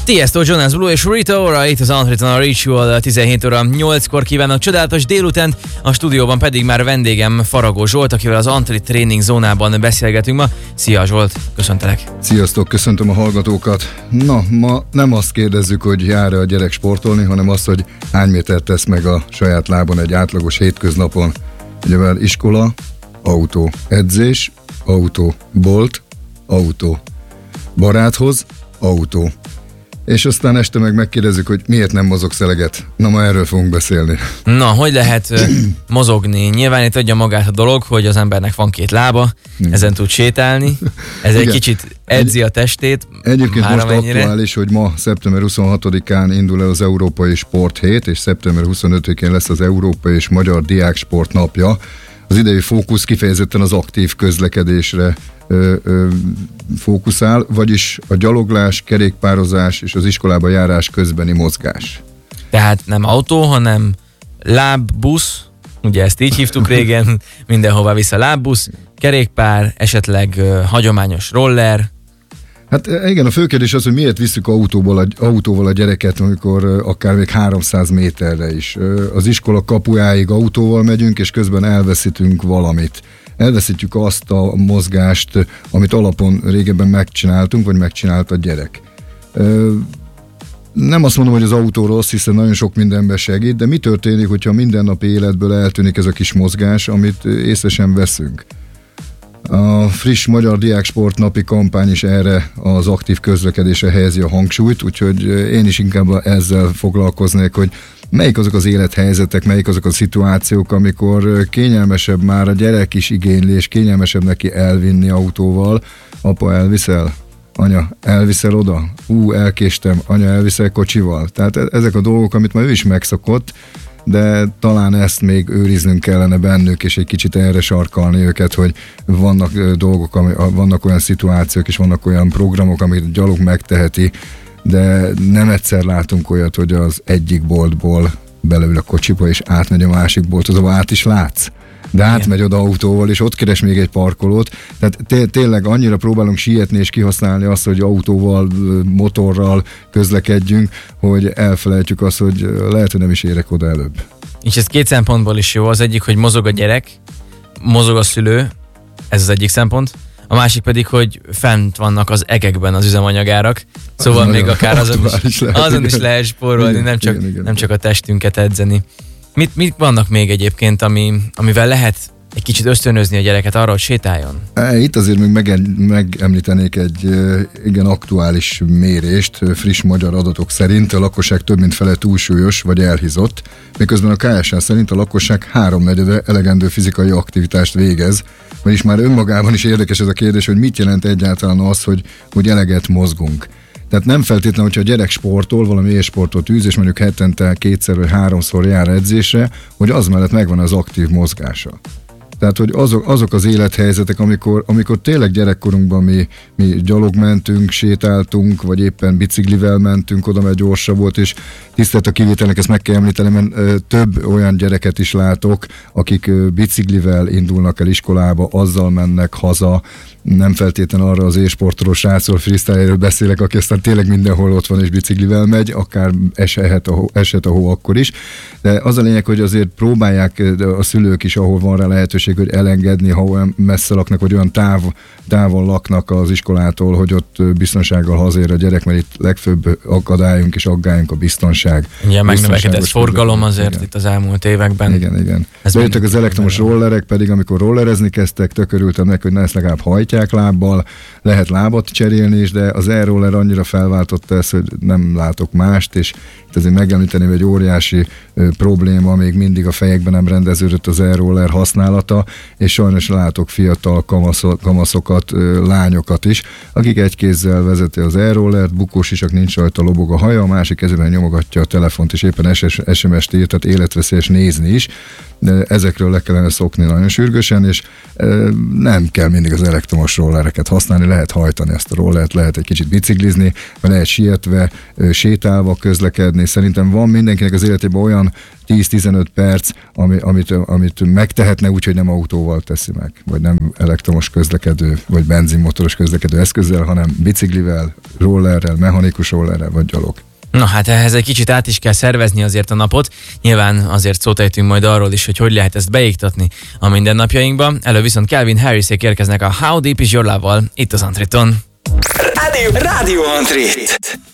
Tiesto, Jonas Blue és Rita Ora, itt az Unwritten Ritual 17 óra 8-kor kívánok csodálatos délutánt, a stúdióban pedig már vendégem Faragó Zsolt, akivel az Antri Training zónában beszélgetünk ma. Szia Zsolt, köszöntelek! Sziasztok, köszöntöm a hallgatókat! Na, ma nem azt kérdezzük, hogy jár-e a gyerek sportolni, hanem azt, hogy hány métert tesz meg a saját lábon egy átlagos hétköznapon. Ugye iskola, autó, edzés, autó, bolt, autó, baráthoz, autó. És aztán este meg megkérdezzük, hogy miért nem mozogsz eleget. Na, ma erről fogunk beszélni. Na, hogy lehet mozogni? Nyilván itt adja magát a dolog, hogy az embernek van két lába, ezen tud sétálni, ez egy kicsit edzi a testét. Egyébként most aktuális, hogy ma szeptember 26-án indul el az Európai Sporthét, és szeptember 25-én lesz az Európai és Magyar Diák Sport napja. Az idei fókusz kifejezetten az aktív közlekedésre fókuszál, vagyis a gyaloglás, kerékpározás és az iskolába járás közbeni mozgás. Tehát nem autó, hanem lábbusz, ugye ezt így hívtuk régen, mindenhova vissza lábbusz, kerékpár, esetleg hagyományos roller. Hát igen, a fő kérdés az, hogy miért visszük autóval a gyereket, amikor akár még 300 méterre is. Az iskola kapujáig autóval megyünk, és közben elveszítünk valamit. Elveszítjük azt a mozgást, amit alapon régebben megcsináltunk, vagy megcsinált a gyerek. Nem azt mondom, hogy az autó rossz, hiszen nagyon sok mindenben segít, de mi történik, hogyha a mindennapi életből eltűnik ez a kis mozgás, amit észre sem veszünk? A friss Magyar Diáksport napi kampány is erre az aktív közlekedésre helyezi a hangsúlyt, úgyhogy én is inkább ezzel foglalkoznék, hogy melyik azok az élethelyzetek, melyik azok a szituációk, amikor kényelmesebb már a gyerek is igényli, és kényelmesebb neki elvinni autóval. Apa, elviszel? Anya, elviszel oda? Elkéstem. Anya, elviszel kocsival? Tehát ezek a dolgok, amit már ő is megszokott, de talán ezt még őriznünk kellene bennük, és egy kicsit erre sarkalni őket, hogy vannak dolgok, vannak olyan szituációk, és vannak olyan programok, amit gyalog megteheti, de nem egyszer látunk olyat, hogy az egyik boltból belül a kocsiba, és átmegy a másik boltba, át is látsz. De átmegy oda autóval, és ott keres még egy parkolót. Tehát tényleg annyira próbálunk sietni és kihasználni azt, hogy autóval, motorral közlekedjünk, hogy elfelejtjük azt, hogy lehet, hogy nem is érek oda előbb. És ez két szempontból is jó. Az egyik, hogy mozog a gyerek, mozog a szülő, ez az egyik szempont. A másik pedig, hogy fent vannak az egekben az üzemanyagárak, szóval még akár azon is lehet spórolni, igen, nem csak a testünket edzeni. Mit vannak még egyébként, amivel lehet egy kicsit ösztönözni a gyereket arra, hogy sétáljon? Itt azért még megemlítenék egy igen aktuális mérést. Friss magyar adatok szerint a lakosság több mint fele túlsúlyos vagy elhízott, miközben a KSH szerint a lakosság 3/4 elegendő fizikai aktivitást végez. Vagyis már önmagában is érdekes ez a kérdés, hogy mit jelent egyáltalán az, hogy eleget mozgunk. Tehát nem feltétlenül, hogyha a gyerek sportol, valami élsportot űz, és mondjuk hetente 2 vagy 3-szor jár edzésre, hogy az mellett megvan az aktív mozgása. Tehát, hogy azok az élethelyzetek, amikor tényleg gyerekkorunkban mi gyalog mentünk, sétáltunk, vagy éppen biciklivel mentünk, oda mert gyorsabb volt, és tisztelt a kivételnek, ezt meg kell említeni, mert több olyan gyereket is látok, akik biciklivel indulnak el iskolába, azzal mennek haza, nem feltétlenül arra az élsportoló srácról, freestyle-ről beszélek, aki aztán tényleg mindenhol ott van és biciklivel megy, akár eshet a hó akkor is. De az a lényeg, hogy azért próbálják a szülők is, ahol van rá lehetőség, hogy elengedni, ha olyan messze laknak, vagy olyan távol laknak az iskolától, hogy ott biztonsággal hazér a gyerek, mert itt legfőbb akadályunk és aggályunk a biztonság. Ugye megnövekedett forgalom azért igen. Itt az elmúlt években. Igen. Bejöttek az elektromos rollerek, pedig amikor rollerezni kezdtek, tök örültem neki, hogy ezt legalább hajtják lábbal, lehet lábat cserélni is, de az e-roller annyira felváltotta ezt, hogy nem látok mást, és itt azért megemlíteném egy óriási probléma, még mindig a fejekben nem rendeződött az e-roller használata, és sajnos látok fiatal kamaszokat, lányokat is, akik egy kézzel vezeti az e-rollert, bukós isak, nincs rajta, lobog a haja, a másik kezében nyomogatja a telefont, és éppen SMS-t írt, tehát életveszélyes nézni is. ezekről le kellene szokni nagyon sürgősen, és nem kell mindig az elektromos rollereket használni, lehet hajtani ezt a rollert, lehet egy kicsit biciklizni, vagy lehet sietve, sétálva közlekedni. Szerintem van mindenkinek az életében olyan 10-15 perc, amit megtehetne úgy, hogy nem autóval teszi meg, vagy nem elektromos közlekedő, vagy benzinmotoros közlekedő eszközzel, hanem biciklivel, rollerrel, mechanikus rollerrel, vagy gyalog. Na hát ehhez egy kicsit át is kell szervezni azért a napot. Nyilván azért szót ejtünk majd arról is, hogy lehet ezt beiktatni a mindennapjainkba. Elő viszont Calvin Harrisék érkeznek a How Deep Is Your Love-val itt az Antriton. Rádió Antrit.